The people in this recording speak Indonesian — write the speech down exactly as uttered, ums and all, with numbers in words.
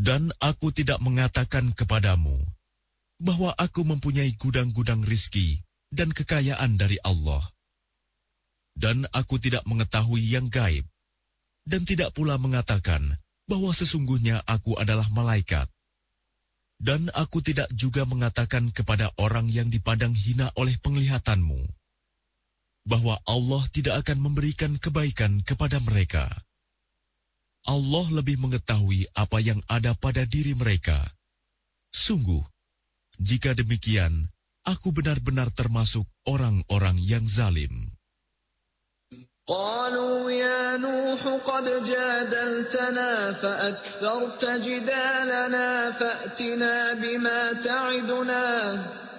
Dan aku tidak mengatakan kepadamu bahwa aku mempunyai gudang-gudang rizki dan kekayaan dari Allah. Dan aku tidak mengetahui yang gaib, dan tidak pula mengatakan bahwa sesungguhnya aku adalah malaikat. Dan aku tidak juga mengatakan kepada orang yang dipandang hina oleh penglihatanmu, bahwa Allah tidak akan memberikan kebaikan kepada mereka. Allah lebih mengetahui apa yang ada pada diri mereka. Sungguh, jika demikian, aku benar-benar termasuk orang-orang yang zalim. قالوا يا نوح قد جادلتنا فأكثرت جدالنا فأتنا بما تعدنا